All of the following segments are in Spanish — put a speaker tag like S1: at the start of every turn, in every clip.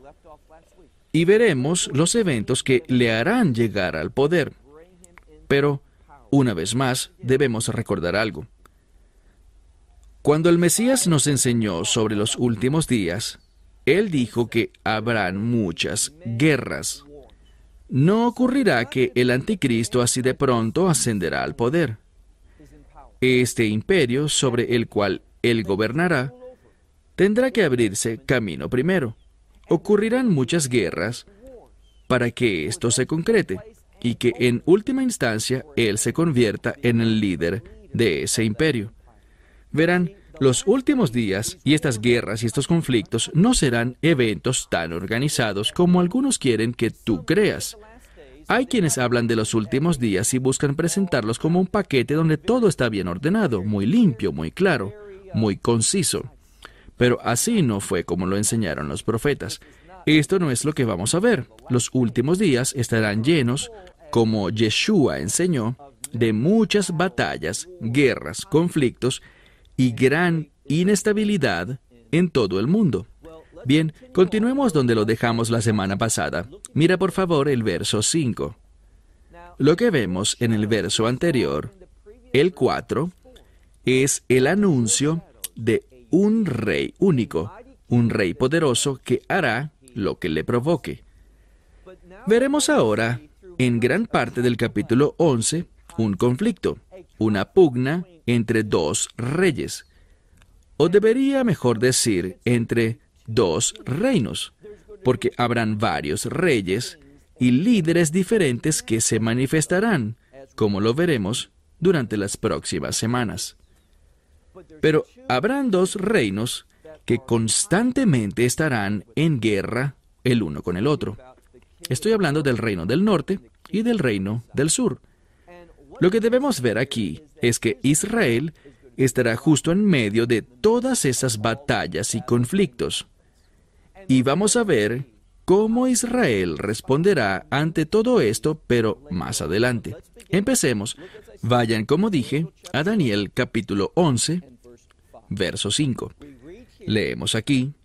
S1: y veremos los eventos que le harán llegar al poder. Pero, una vez más, debemos recordar algo. Cuando el Mesías nos enseñó sobre los últimos días, Él dijo que habrán muchas guerras. No ocurrirá que el anticristo así de pronto ascenderá al poder. Este imperio sobre el cual Él gobernará tendrá que abrirse camino primero. Ocurrirán muchas guerras para que esto se concrete y que en última instancia Él se convierta en el líder de ese imperio. Verán, los últimos días y estas guerras y estos conflictos no serán eventos tan organizados como algunos quieren que tú creas. Hay quienes hablan de los últimos días y buscan presentarlos como un paquete donde todo está bien ordenado, muy limpio, muy claro, muy conciso. Pero así no fue como lo enseñaron los profetas. Esto no es lo que vamos a ver. Los últimos días estarán llenos, como Yeshua enseñó, de muchas batallas, guerras, conflictos y gran inestabilidad en todo el mundo. Bien, continuemos donde lo dejamos la semana pasada. Mira por favor el verso 5. Lo que vemos en el verso anterior, el 4, es el anuncio de un rey único, un rey poderoso que hará lo que le provoque. Veremos ahora, en gran parte del capítulo 11, un conflicto, una pugna entre dos reyes, o debería mejor decir, entre dos reinos, porque habrán varios reyes y líderes diferentes que se manifestarán, como lo veremos durante las próximas semanas. Pero habrán dos reinos que constantemente estarán en guerra el uno con el otro. Estoy hablando del reino del norte y del reino del sur. Lo que debemos ver aquí es que Israel estará justo en medio de todas esas batallas y conflictos. Y vamos a ver cómo Israel responderá ante todo esto, pero más adelante. Empecemos. Vayan, como dije, a Daniel capítulo 11, verso 5. Leemos aquí.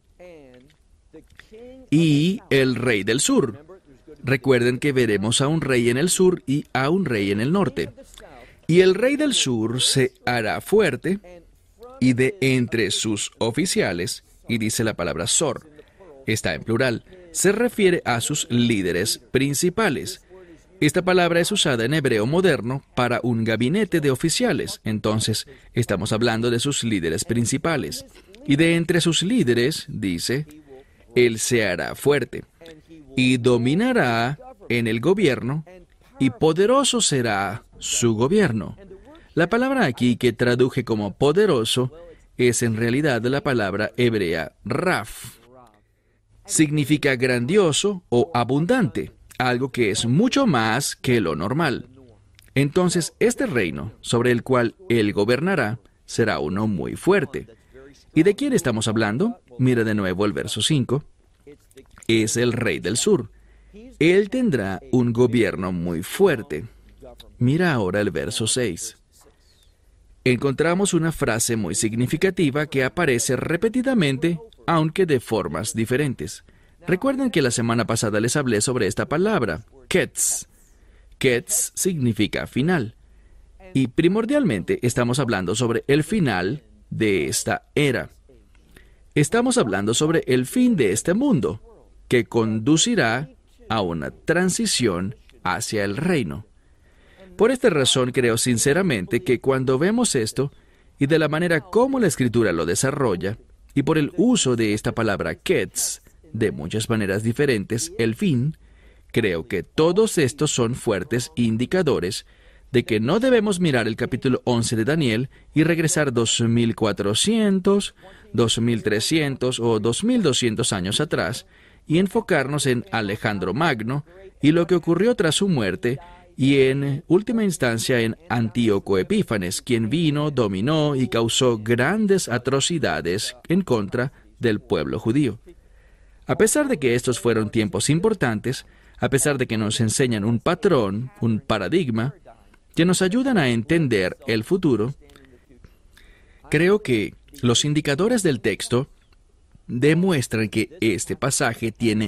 S1: Y el rey del sur. Recuerden que veremos a un rey en el sur y a un rey en el norte. Y el rey del sur se hará fuerte, y de entre sus oficiales, y dice la palabra sor, está en plural, se refiere a sus líderes principales. Esta palabra es usada en hebreo moderno para un gabinete de oficiales. Entonces, estamos hablando de sus líderes principales. Y de entre sus líderes, dice, él se hará fuerte y dominará en el gobierno, y poderoso será su gobierno. La palabra aquí que traduje como poderoso es en realidad la palabra hebrea raf. Significa grandioso o abundante, algo que es mucho más que lo normal. Entonces, este reino sobre el cual él gobernará será uno muy fuerte. ¿Y de quién estamos hablando? Mira de nuevo el verso 5. Es el rey del sur. Él tendrá un gobierno muy fuerte. Mira ahora el verso 6. Encontramos una frase muy significativa que aparece repetidamente, aunque de formas diferentes. Recuerden que la semana pasada les hablé sobre esta palabra, ketz. Ketz significa final. Y primordialmente estamos hablando sobre el final de esta era. Estamos hablando sobre el fin de este mundo, que conducirá a una transición hacia el reino. Por esta razón creo sinceramente que cuando vemos esto, y de la manera como la Escritura lo desarrolla, y por el uso de esta palabra ketz, de muchas maneras diferentes, el fin, creo que todos estos son fuertes indicadores de que no debemos mirar el capítulo 11 de Daniel y regresar 2400, 2300 o 2200 años atrás y enfocarnos en Alejandro Magno y lo que ocurrió tras su muerte y en última instancia en Antíoco Epífanes, quien vino, dominó y causó grandes atrocidades en contra del pueblo judío. A pesar de que estos fueron tiempos importantes, a pesar de que nos enseñan un patrón, un paradigma, que nos ayudan a entender el futuro, creo que los indicadores del texto demuestran que este pasaje tiene